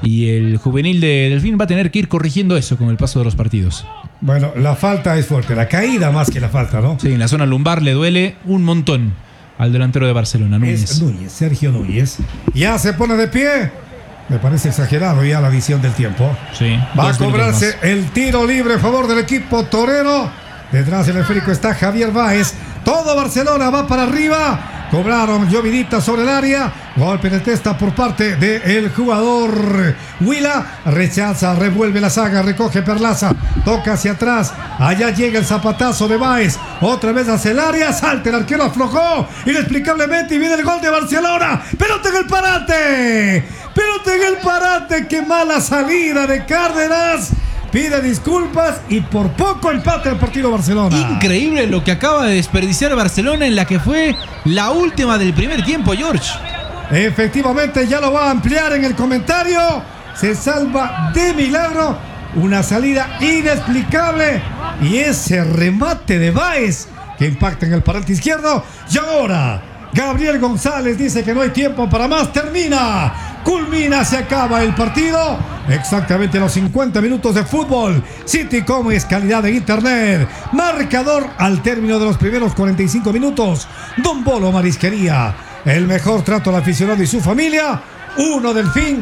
Y el juvenil de Delfín va a tener que ir corrigiendo eso con el paso de los partidos. Bueno, la falta es fuerte, la caída más que la falta, ¿no? Sí, en la zona lumbar le duele un montón al delantero de Barcelona, Núñez. Es Núñez, Sergio Núñez. Ya se pone de pie. Me parece exagerado ya la visión del tiempo. Sí. Va a cobrarse el tiro libre a favor del equipo torero. Detrás del esférico está Javier Báez. Todo Barcelona va para arriba. Cobraron llovidita sobre el área. Golpe de testa por parte del jugador Huila. Rechaza, revuelve la saga, recoge Perlaza. Toca hacia atrás. Allá llega el zapatazo de Báez. Otra vez hacia el área. Salta el arquero, aflojó inexplicablemente y viene el gol de Barcelona. ¡Pelota en el parate! ¡Pelota en el parate! ¡Qué mala salida de Cárdenas! Pide disculpas y por poco empate el partido Barcelona. Increíble lo que acaba de desperdiciar Barcelona en la que fue la última del primer tiempo, George. Efectivamente, ya lo va a ampliar en el comentario. Se salva de milagro. Una salida inexplicable. Y ese remate de Báez que impacta en el parante izquierdo. Y ahora Gabriel González dice que no hay tiempo para más. Termina, culmina, se acaba el partido. Exactamente los 50 minutos de fútbol. Citycom es calidad de internet. Marcador al término de los primeros 45 minutos. Don Bolo Marisquería. El mejor trato al aficionado y su familia. 1 Delfín,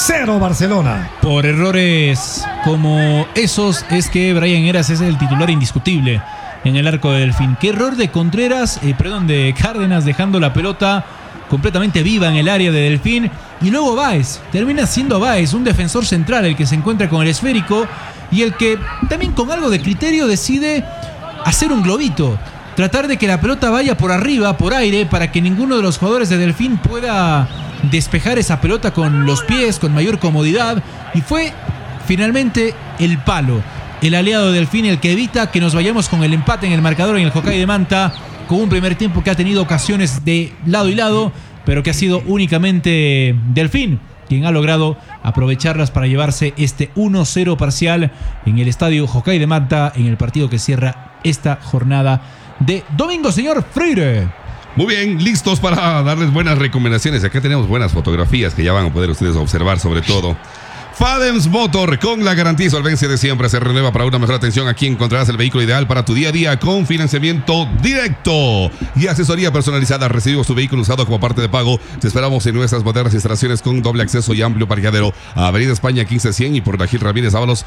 0 Barcelona. Por errores como esos es que Bryan Heras es el titular indiscutible en el arco de Delfín. Qué error de Contreras, de Cárdenas, dejando la pelota completamente viva en el área de Delfín. Y luego Báez, termina siendo Báez, un defensor central, el que se encuentra con el esférico y el que también con algo de criterio decide hacer un globito. Tratar de que la pelota vaya por arriba, por aire, para que ninguno de los jugadores de Delfín pueda despejar esa pelota con los pies, con mayor comodidad. Y fue finalmente el palo, el aliado de Delfín, el que evita que nos vayamos con el empate en el marcador en el Hokkaido de Manta, con un primer tiempo que ha tenido ocasiones de lado y lado, pero que ha sido únicamente Delfín quien ha logrado aprovecharlas para llevarse este 1-0 parcial en el estadio Hokkaido de Manta, en el partido que cierra esta jornada de domingo, señor Freire. Muy bien, listos para darles buenas recomendaciones. Acá tenemos buenas fotografías que ya van a poder ustedes observar, sobre todo. Fadems Motor, con la garantía y solvencia de siempre, se renueva para una mejor atención. Aquí encontrarás el vehículo ideal para tu día a día con financiamiento directo y asesoría personalizada. Recibimos tu vehículo usado como parte de pago. Te esperamos en nuestras modernas instalaciones con doble acceso y amplio parqueadero. Avenida España 1500 y por la Gil Ramírez Ábalos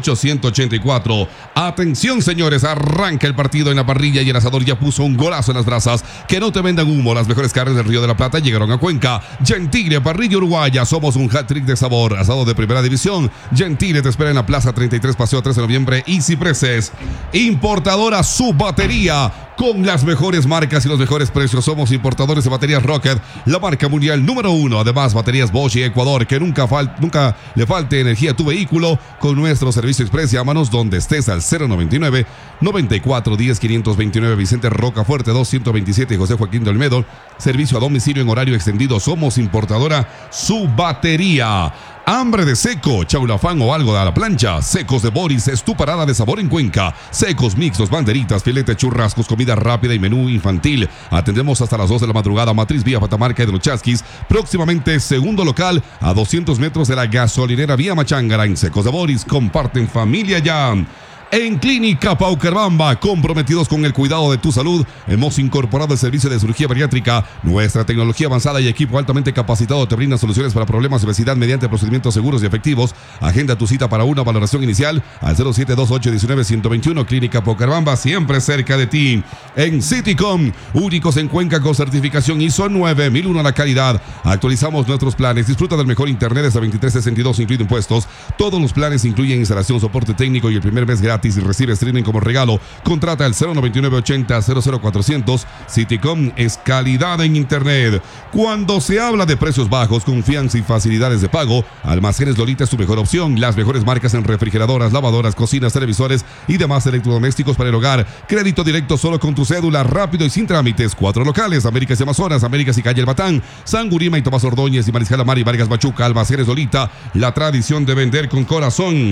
884. Atención, señores, arranca el partido en la parrilla y el asador ya puso un golazo en las brasas. Que no te vendan humo, las mejores carnes del Río de la Plata llegaron a Cuenca. Gentile, parrilla uruguaya, somos un hat-trick de sabor. Asado de primera división. Gentile te espera en la Plaza 33, Paseo 3 de Noviembre y Cipreses. Importadora Su Batería, con las mejores marcas y los mejores precios. Somos importadores de baterías Rocket, la marca mundial número 1. Además, baterías Bosch y Ecuador, que nunca le falte energía a tu vehículo. Con nuestro servicio express, llámanos donde estés al 099 94 10 529 Vicente Rocafuerte 227 José Joaquín de Olmedo. Servicio a domicilio en horario extendido. Somos importadora Su Batería. Hambre de seco, chaulafán o algo a la plancha. Secos de Boris es tu parada de sabor en Cuenca. Secos mixtos, banderitas, filete, churrascos, comida rápida y menú infantil. Atendemos hasta las 2 de la madrugada. Matriz Vía Patamarca y de los Chasquis. Próximamente segundo local a 200 metros de la gasolinera Vía Machangara. En Secos de Boris comparten familia ya. En Clínica Paucarbamba, comprometidos con el cuidado de tu salud, hemos incorporado el servicio de cirugía bariátrica. Nuestra tecnología avanzada y equipo altamente capacitado te brindan soluciones para problemas de obesidad mediante procedimientos seguros y efectivos. Agenda tu cita para una valoración inicial al 072819-121. Clínica Paucarbamba, siempre cerca de ti. En Citycom, únicos en Cuenca con certificación ISO 9001 a la calidad. Actualizamos nuestros planes. Disfruta del mejor internet hasta 23.62 incluido impuestos. Todos los planes incluyen instalación, soporte técnico y el primer mes gratis y recibe streaming como regalo. Contrata al 099-80-00400. Citycom es calidad en internet. Cuando se habla de precios bajos, confianza y facilidades de pago, Almacenes Lolita es tu mejor opción. Las mejores marcas en refrigeradoras, lavadoras, cocinas, televisores y demás electrodomésticos para el hogar. Crédito directo solo con tu cédula, rápido y sin trámites. 4 locales: Américas y Amazonas, Américas y Calle El Batán, San Gurima y Tomás Ordóñez y Mariscal Amar y Vargas Machuca. Almacenes Lolita, la tradición de vender con corazón.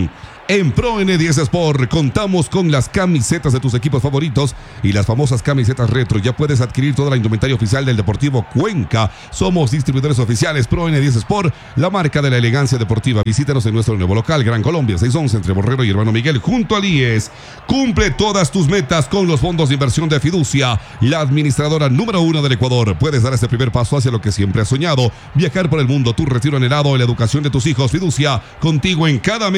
En Pro N10 Sport contamos con las camisetas de tus equipos favoritos y las famosas camisetas retro. Ya puedes adquirir toda la indumentaria oficial del Deportivo Cuenca. Somos distribuidores oficiales Pro N10 Sport, la marca de la elegancia deportiva. Visítanos en nuestro nuevo local, Gran Colombia, 611 entre Borrero y Hermano Miguel, junto al IES. Cumple todas tus metas con los fondos de inversión de Fiducia, la administradora número 1 del Ecuador. Puedes dar este primer paso hacia lo que siempre has soñado: viajar por el mundo, tu retiro anhelado, la educación de tus hijos. Fiducia, contigo en cada